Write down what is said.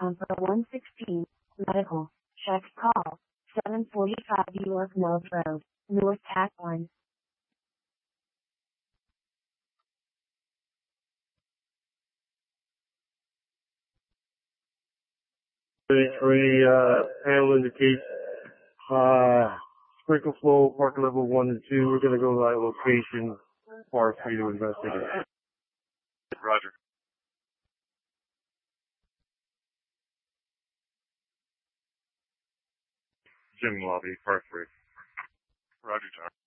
com for 116, medical, check call, 745 York Mills Road, North Tackline. 33, panel indicates, sprinkle flow, park level 1 and 2. We're gonna go to that location, par 3 to investigate. Roger. Gym lobby, par 3. Roger, John.